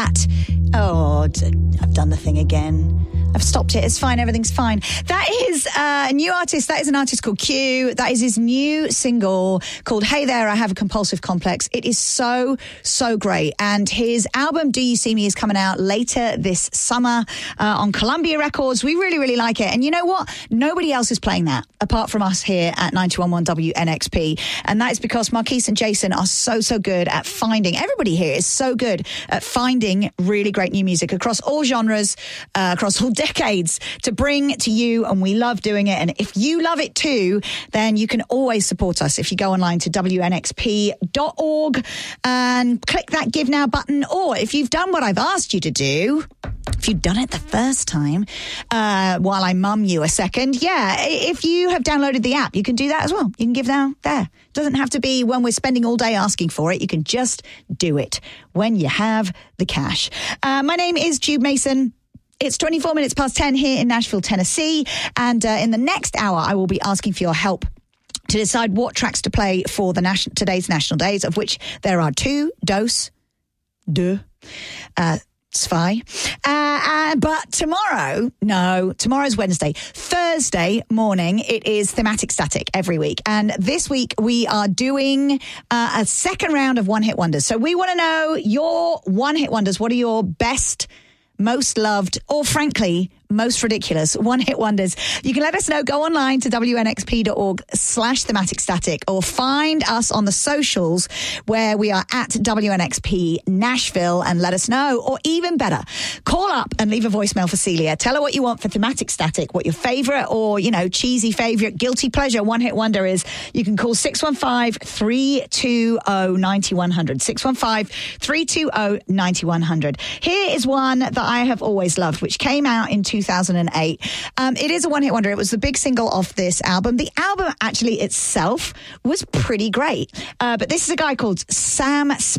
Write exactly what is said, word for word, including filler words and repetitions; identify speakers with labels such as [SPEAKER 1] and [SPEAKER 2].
[SPEAKER 1] that. Oh, I've done the thing again. I've stopped it. It's fine. Everything's fine. That is a new artist. That is an artist called Q. That is his new single called Hey There, I Have a Compulsive Complex. It is so, so great. And his album, Do You See Me, is coming out later this summer uh, on Columbia Records. We really, really like it. And you know what? Nobody else is playing that apart from us here at ninety-one point one W N X P. And that is because Marquise and Jason are so, so good at finding, everybody here is so good at finding really great new music across all genres, uh, across all decades to bring to you, and we love doing it. And if you love it too, then you can always support us if you go online to W N X P dot org and click that Give Now button, or if you've done what I've asked you to do, if you've done it the first time, uh, while I mum you a second, yeah, if you have downloaded the app, you can do that as well. You can give now there. Doesn't have to be when we're spending all day asking for it. You can just do it when you have the cash. Uh, my name is Jude Mason. It's twenty-four minutes past ten here in Nashville, Tennessee. And uh, in the next hour, I will be asking for your help to decide what tracks to play for the nation- today's National Days, of which there are two, dos, deux, uh, zwei. Uh, uh, but tomorrow, no, tomorrow's Wednesday. Thursday morning, it is Thematic Static every week. And this week, we are doing uh, a second round of One Hit Wonders. So we want to know your One Hit Wonders. What are your best, most loved, or frankly, most ridiculous one-hit wonders? You can let us know. Go online to W N X P dot org slash thematic static, or find us on the socials where we are at W N X P Nashville, and let us know. Or even better, call up and leave a voicemail for Celia. Tell her what you want for Thematic Static, what your favorite or, you know, cheesy favorite, guilty pleasure one-hit wonder is. You can call six one five, three two zero, nine one zero zero. six one five, three two zero, nine one zero zero. Here is one that I have always loved, which came out in two thousand eight. Um, it is a one-hit wonder. It was the big single off this album. The album actually itself was pretty great. Uh, but this is a guy called Sam